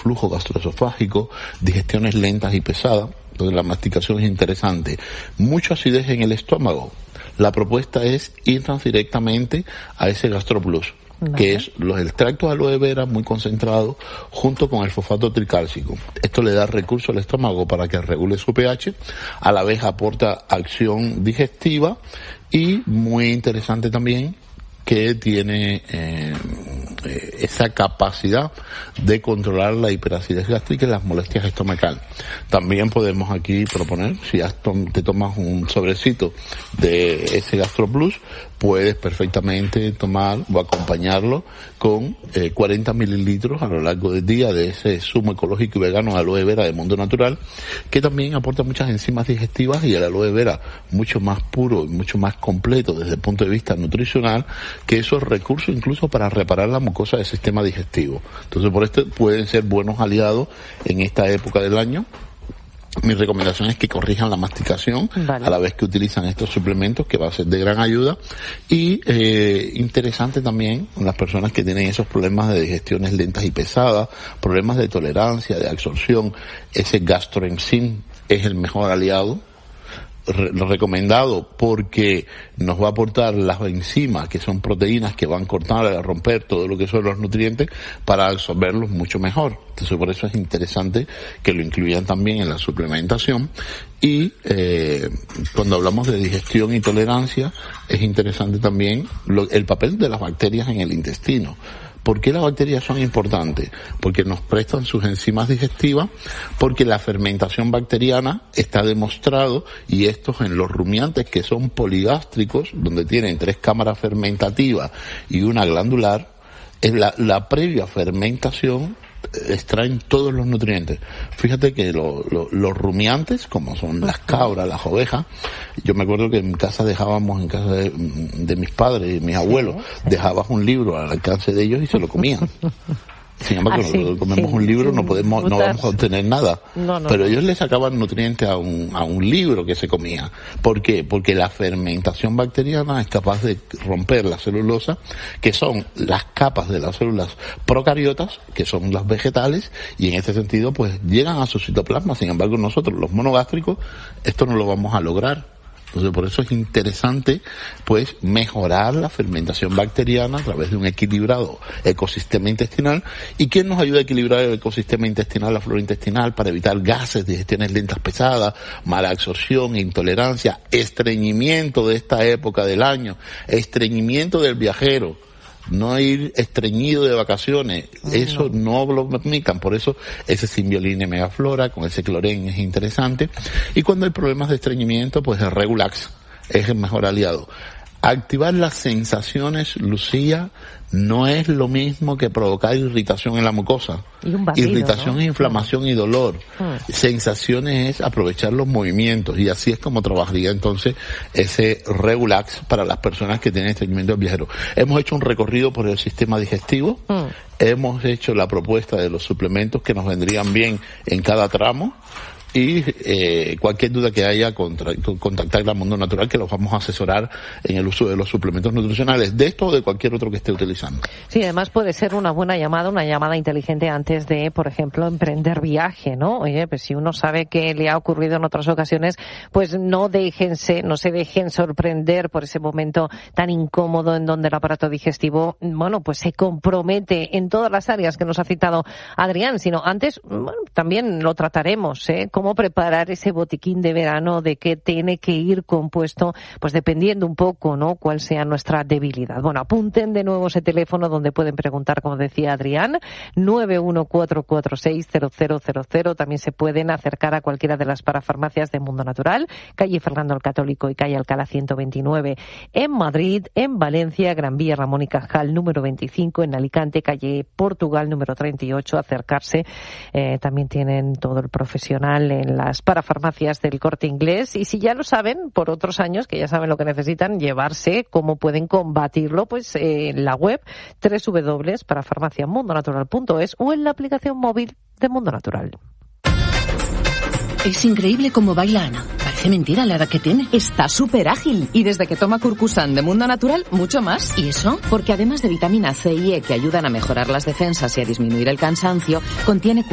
reflujo gastroesofágico, digestiones lentas y pesadas, donde la masticación es interesante, mucha acidez en el estómago. La propuesta es irnos directamente a ese GastroPlus, que es los extractos de aloe vera muy concentrados junto con el fosfato tricálcico. Esto le da recurso al estómago para que regule su pH, a la vez aporta acción digestiva y muy interesante también que tiene esa capacidad de controlar la hiperacidez gástrica y las molestias estomacales. También podemos aquí proponer, si te tomas un sobrecito de ese GastroPlus, puedes perfectamente tomar o acompañarlo con 40 mililitros a lo largo del día de ese zumo ecológico y vegano de aloe vera de Mundo Natural, que también aporta muchas enzimas digestivas, y el aloe vera mucho más puro y mucho más completo desde el punto de vista nutricional, que esos recursos incluso para reparar la mucosa del sistema digestivo. Entonces, por esto pueden ser buenos aliados en esta época del año. Mi recomendación es que corrijan la masticación a la vez que utilizan estos suplementos, que va a ser de gran ayuda. Y interesante también las personas que tienen esos problemas de digestiones lentas y pesadas, problemas de tolerancia, de absorción, ese gastroenzim es el mejor aliado. Recomendado porque nos va a aportar las enzimas, que son proteínas que van a cortar, a romper todo lo que son los nutrientes para absorberlos mucho mejor. Entonces, por eso es interesante que lo incluyan también en la suplementación. Y cuando hablamos de digestión y tolerancia, es interesante también el papel de las bacterias en el intestino. ¿Por qué las bacterias son importantes? Porque nos prestan sus enzimas digestivas, porque la fermentación bacteriana está demostrado, y estos en los rumiantes que son poligástricos, donde tienen 3 cámaras fermentativas y una glandular, en la previa fermentación extraen todos los nutrientes. Fíjate que los rumiantes, como son las cabras, las ovejas, yo me acuerdo que en casa dejábamos, en casa de mis padres y mis abuelos, dejabas un libro al alcance de ellos y se lo comían. Sin embargo, nosotros comemos un libro, no vamos a obtener nada. Pero ellos le sacaban nutrientes a un libro que se comía. ¿Por qué? Porque la fermentación bacteriana es capaz de romper la celulosa, que son las capas de las células procariotas, que son las vegetales, y en este sentido, pues, llegan a su citoplasma. Sin embargo, nosotros, los monogástricos, esto no lo vamos a lograr. Entonces, por eso es interesante, pues, mejorar la fermentación bacteriana a través de un equilibrado ecosistema intestinal. ¿Y quién nos ayuda a equilibrar el ecosistema intestinal, la flora intestinal, para evitar gases, digestiones lentas pesadas, mala absorción, intolerancia, estreñimiento de esta época del año, estreñimiento del viajero? No ir estreñido de vacaciones, eso no lo permitan. Por eso ese Symbioline Megaflora con ese clorén es interesante. Y cuando hay problemas de estreñimiento, pues el Regulax es el mejor aliado. Activar las sensaciones, Lucía, no es lo mismo que provocar irritación en la mucosa. Irritación, ¿no? Inflamación y dolor. Sensaciones es aprovechar los movimientos, y así es como trabajaría entonces ese Regulax para las personas que tienen estreñimiento del viajero. Hemos hecho un recorrido por el sistema digestivo, hemos hecho la propuesta de los suplementos que nos vendrían bien en cada tramo. Y cualquier duda que haya, contactar a Mundo Natural, que los vamos a asesorar en el uso de los suplementos nutricionales, de esto o de cualquier otro que esté utilizando. Sí, además puede ser una buena llamada, una llamada inteligente antes de, por ejemplo, emprender viaje, ¿no? Oye, pues si uno sabe que le ha ocurrido en otras ocasiones, pues no se dejen sorprender por ese momento tan incómodo en donde el aparato digestivo, bueno, pues se compromete en todas las áreas que nos ha citado Adrián, sino antes, bueno, también lo trataremos, cómo preparar ese botiquín de verano, de qué tiene que ir compuesto, pues dependiendo un poco, ¿no?, cuál sea nuestra debilidad. Bueno, apunten de nuevo ese teléfono donde pueden preguntar, como decía Adrián, 914460000. También se pueden acercar a cualquiera de las parafarmacias de Mundo Natural, calle Fernando el Católico y calle Alcalá 129 en Madrid, en Valencia, Gran Vía Ramón y Cajal número 25, en Alicante, calle Portugal número 38, acercarse. También tienen todo el profesional en las parafarmacias del Corte Inglés, y si ya lo saben por otros años, que ya saben lo que necesitan, llevarse cómo pueden combatirlo, pues en la web www.parafarmaciamundonatural.es o en la aplicación móvil de Mundo Natural. Es increíble cómo baila Ana. Parece mentira la edad que tiene. Está súper ágil. Y desde que toma Curcusan de Mundo Natural, mucho más. ¿Y eso? Porque además de vitamina C y E que ayudan a mejorar las defensas y a disminuir el cansancio, contiene